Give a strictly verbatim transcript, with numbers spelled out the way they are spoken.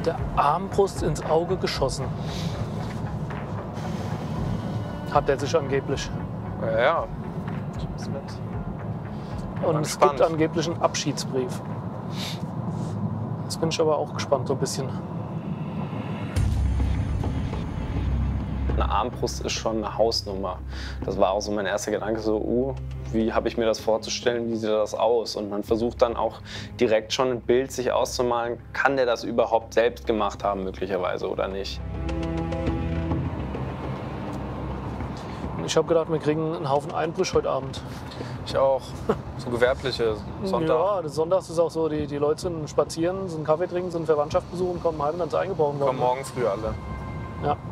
der Armbrust ins Auge geschossen. Hat er sich angeblich. Ja, ja. Und Bin es gespannt. gibt angeblich einen Abschiedsbrief. Jetzt bin ich aber auch gespannt so ein bisschen. Eine Armbrust ist schon eine Hausnummer. Das war auch so mein erster Gedanke, so, uh, wie habe ich mir das vorzustellen, wie sieht das aus? Und man versucht dann auch direkt schon ein Bild sich auszumalen, kann der das überhaupt selbst gemacht haben möglicherweise oder nicht? Ich habe gedacht, wir kriegen einen Haufen Einbrüche heute Abend. Ich auch. So gewerbliche Sonntag. Ja, das Sonntags ist auch so, die, die Leute sind spazieren, sind Kaffee trinken, sind Verwandtschaft besuchen, kommen heim und dann ist eingebrochen worden. Kommen morgen früh alle. Ja.